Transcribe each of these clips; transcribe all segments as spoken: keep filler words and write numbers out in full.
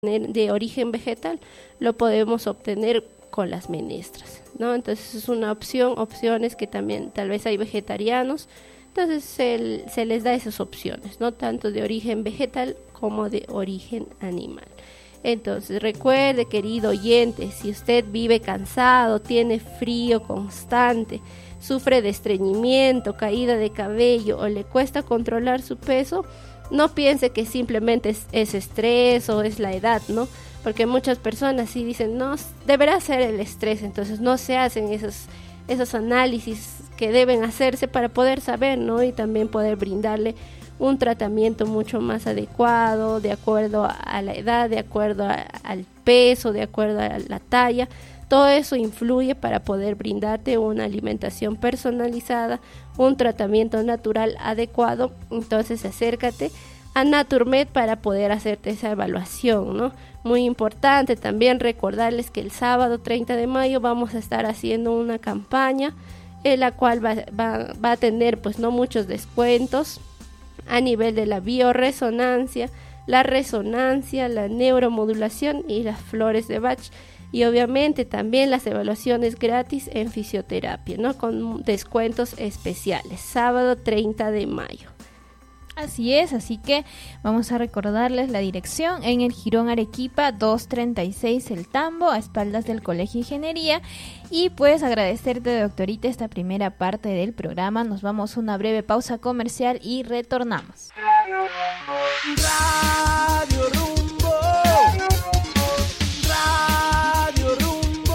de origen vegetal, lo podemos obtener con las menestras, ¿no? Entonces es una opción, opciones que también tal vez hay vegetarianos, entonces se, se les da esas opciones, ¿no? Tanto de origen vegetal como de origen animal. Entonces recuerde, querido oyente, si usted vive cansado, tiene frío constante, sufre de estreñimiento, caída de cabello o le cuesta controlar su peso, no piense que simplemente es, es estrés o es la edad, ¿no? Porque muchas personas sí dicen, no, deberá ser el estrés, entonces no se hacen esos, esos análisis que deben hacerse para poder saber, ¿no? Y también poder brindarle un tratamiento mucho más adecuado, de acuerdo a la edad, de acuerdo a, al peso, de acuerdo a la talla. Todo eso influye para poder brindarte una alimentación personalizada, un tratamiento natural adecuado. Entonces acércate a Naturmed para poder hacerte esa evaluación, ¿no? Muy importante también recordarles que el sábado treinta de mayo vamos a estar haciendo una campaña en la cual va, va, va a tener pues no muchos descuentos a nivel de la bioresonancia, la resonancia, la neuromodulación y las flores de Bach. Y obviamente también las evaluaciones gratis en fisioterapia, ¿no? Con descuentos especiales, sábado treinta de mayo. Así es, así que vamos a recordarles la dirección en el Jirón Arequipa doscientos treinta y seis El Tambo, a espaldas del Colegio Ingeniería. Y pues agradecerte, doctorita, esta primera parte del programa. Nos vamos a una breve pausa comercial y retornamos. Radio Rumbo. Radio Rumbo.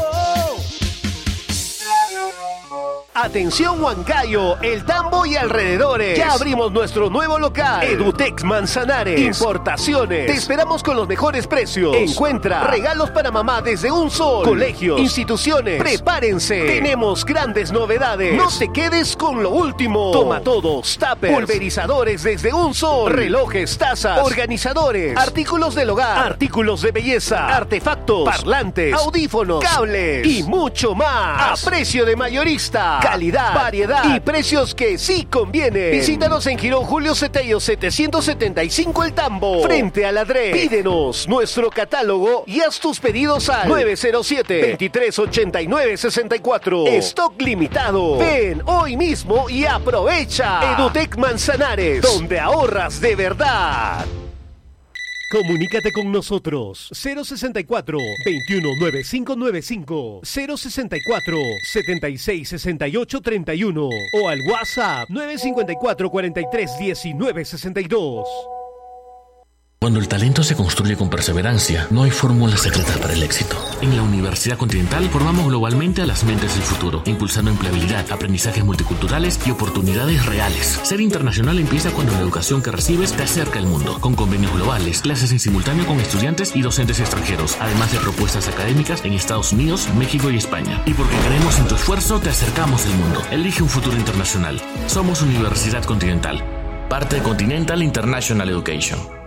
Atención Huancayo, El Tambo y alrededores. Ya abrimos nuestro nuevo local, Edutex Manzanares. Importaciones. Te esperamos con los mejores precios. Encuentra regalos para mamá desde un sol. Colegios, instituciones, prepárense. Tenemos grandes novedades. No te quedes con lo último. Toma todos, tuppers, pulverizadores desde un sol, relojes, tazas, organizadores, artículos del hogar, artículos de belleza, artefactos, parlantes, audífonos, cables y mucho más. A precio de mayorista. Calidad, variedad y precios que sí convienen. Visítanos en Girón Julio Cetello setecientos setenta y cinco El Tambo, frente a la D R E. Pídenos nuestro catálogo y haz tus pedidos al nueve cero siete, veintitrés ochenta y nueve sesenta y cuatro. Stock limitado. Ven hoy mismo y aprovecha. Edutex Manzanares, donde ahorras de verdad. Comunícate con nosotros cero sesenta y cuatro, veintiuno noventa y cinco noventa y cinco, cero sesenta y cuatro, setenta y seis sesenta y ocho treinta y uno o al WhatsApp nueve cincuenta y cuatro cuarenta y tres diecinueve sesenta y dos. Cuando el talento se construye con perseverancia, no hay fórmulas secretas para el éxito. En la Universidad Continental formamos globalmente a las mentes del futuro, impulsando empleabilidad, aprendizajes multiculturales y oportunidades reales. Ser internacional empieza cuando la educación que recibes te acerca al mundo, con convenios globales, clases en simultáneo con estudiantes y docentes extranjeros, además de propuestas académicas en Estados Unidos, México y España. Y porque creemos en tu esfuerzo, te acercamos al mundo. Elige un futuro internacional. Somos Universidad Continental, parte de Continental International Education.